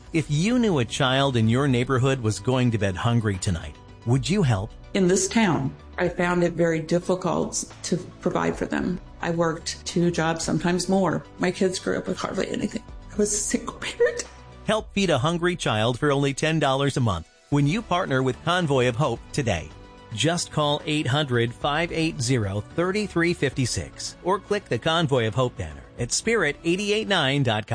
If you knew a child in your neighborhood was going to bed hungry tonight, would you help? In this town, I found it very difficult to provide for them. I worked 2 jobs, sometimes more. My kids grew up with hardly anything. I was a single parent. Help feed a hungry child for only $10 a month when you partner with Convoy of Hope today. Just call 800-580-3356 or click the Convoy of Hope banner at spirit889.com.